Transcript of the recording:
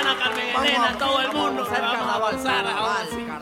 Carmen Elena, todo el mundo. Vamos a avanzar ahora sí.